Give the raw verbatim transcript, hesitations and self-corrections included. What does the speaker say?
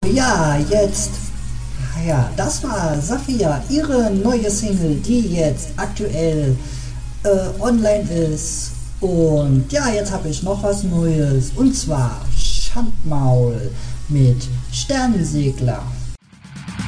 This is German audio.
Ja, jetzt, ja, das war Saphia, ihre neue Single, die jetzt aktuell äh, online ist. Und ja, jetzt habe ich noch was Neues, und zwar Schandmaul mit Sternensegler.